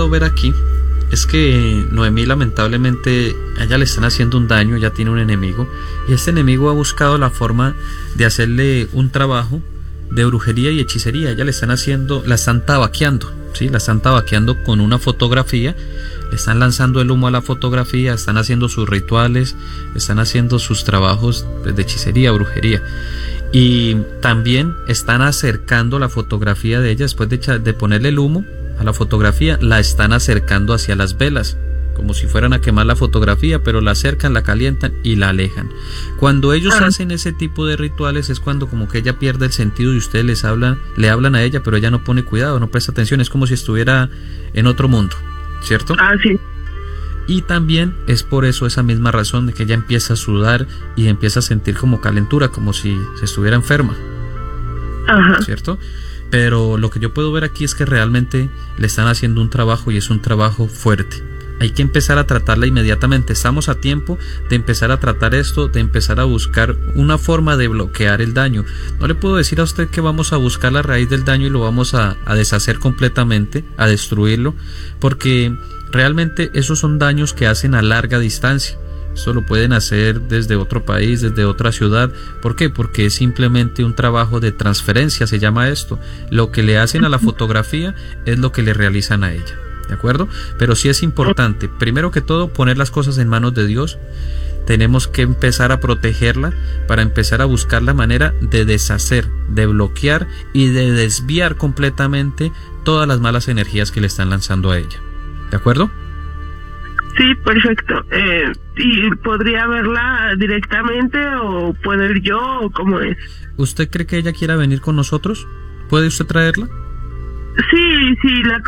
ver aquí es que Noemí, lamentablemente, a ella le están haciendo un daño, ella tiene un enemigo, y este enemigo ha buscado la forma de hacerle un trabajo de brujería y hechicería. A ella la están tabaqueando, ¿sí? La están tabaqueando con una fotografía, le están lanzando el humo a la fotografía, están haciendo sus rituales, están haciendo sus trabajos de hechicería, brujería. Y también están acercando la fotografía de ella, después de ponerle el humo a la fotografía, la están acercando hacia las velas, como si fueran a quemar la fotografía, pero la acercan, la calientan y la alejan. Cuando ellos hacen ese tipo de rituales es cuando como que ella pierde el sentido y ustedes le hablan a ella, pero ella no pone cuidado, no presta atención, es como si estuviera en otro mundo, ¿cierto? Sí. Y también es por eso, esa misma razón, de que ella empieza a sudar y empieza a sentir como calentura, como si se estuviera enferma. ¿Cierto? Pero lo que yo puedo ver aquí es que realmente le están haciendo un trabajo, y es un trabajo fuerte. Hay que empezar a tratarla inmediatamente. Estamos a tiempo de empezar a tratar esto, de empezar a buscar una forma de bloquear el daño. No le puedo decir a usted que vamos a buscar la raíz del daño y lo vamos a deshacer completamente, a destruirlo, porque realmente esos son daños que hacen a larga distancia. Eso lo pueden hacer desde otro país, desde otra ciudad. ¿Por qué? Porque es simplemente un trabajo de transferencia, se llama esto. Lo que le hacen a la fotografía es lo que le realizan a ella, ¿de acuerdo? Pero sí es importante, primero que todo, poner las cosas en manos de Dios. Tenemos que empezar a protegerla para empezar a buscar la manera de deshacer, de bloquear y de desviar completamente todas las malas energías que le están lanzando a ella, ¿de acuerdo? Sí, perfecto. ¿Y podría verla directamente o puedo ir yo o cómo es? ¿Usted cree que ella quiera venir con nosotros? ¿Puede usted traerla? Sí, la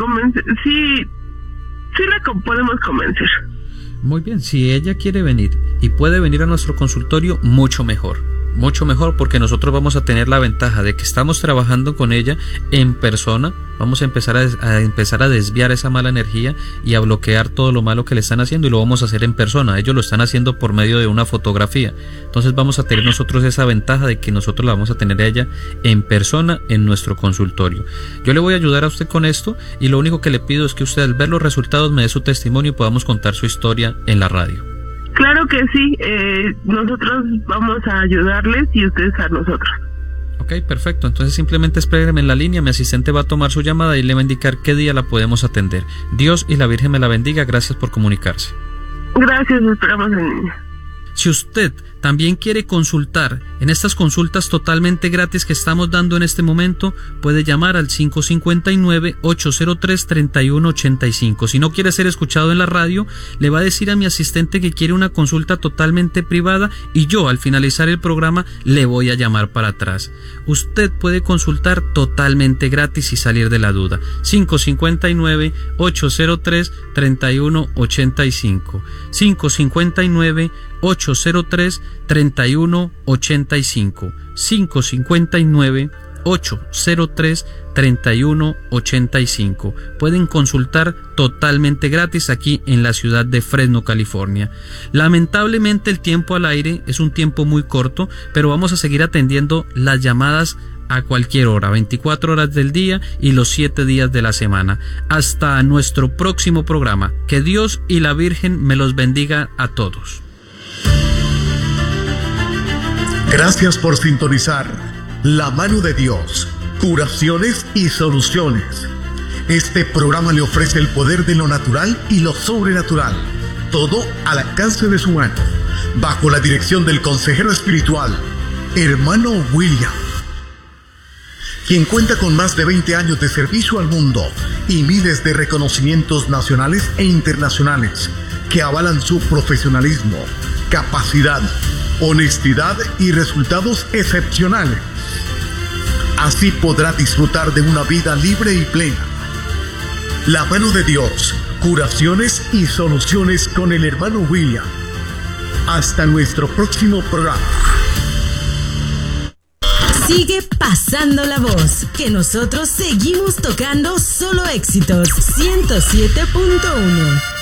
podemos convencer. Muy bien, si ella quiere venir y puede venir a nuestro consultorio, mucho mejor, porque nosotros vamos a tener la ventaja de que estamos trabajando con ella en persona. Vamos a empezar a desviar esa mala energía y a bloquear todo lo malo que le están haciendo, y lo vamos a hacer en persona. Ellos lo están haciendo por medio de una fotografía. Entonces vamos a tener nosotros esa ventaja de que nosotros la vamos a tener a ella en persona en nuestro consultorio. Yo le voy a ayudar a usted con esto, y lo único que le pido es que usted, al ver los resultados, me dé su testimonio y podamos contar su historia en la radio. Claro que sí, nosotros vamos a ayudarles y ustedes a nosotros. Ok, perfecto. Entonces simplemente espéreme en la línea, mi asistente va a tomar su llamada y le va a indicar qué día la podemos atender. Dios y la Virgen me la bendiga, gracias por comunicarse. Gracias, esperamos en línea. Si usted también quiere consultar en estas consultas totalmente gratis que estamos dando en este momento, puede llamar al 559-803-3185. Si no quiere ser escuchado en la radio, le va a decir a mi asistente que quiere una consulta totalmente privada, y yo, al finalizar el programa, le voy a llamar para atrás. Usted puede consultar totalmente gratis y salir de la duda. 559-803-3185. 559-803-3185. 559-803-3185. Pueden consultar totalmente gratis aquí en la ciudad de Fresno, California. Lamentablemente el tiempo al aire es un tiempo muy corto, pero vamos a seguir atendiendo las llamadas a cualquier hora, 24 horas del día y los 7 días de la semana. Hasta nuestro próximo programa. Que Dios y la Virgen me los bendiga a todos. Gracias por sintonizar La Mano de Dios, curaciones y soluciones. Este programa le ofrece el poder de lo natural y lo sobrenatural, todo al alcance de su mano, bajo la dirección del consejero espiritual, hermano William, quien cuenta con más de 20 años de servicio al mundo y miles de reconocimientos nacionales e internacionales que avalan su profesionalismo, capacidad, honestidad y resultados excepcionales. Así podrá disfrutar de una vida libre y plena. La Mano de Dios, curaciones y soluciones con el hermano William. Hasta nuestro próximo programa. Sigue pasando la voz, que nosotros seguimos tocando solo éxitos. 107.1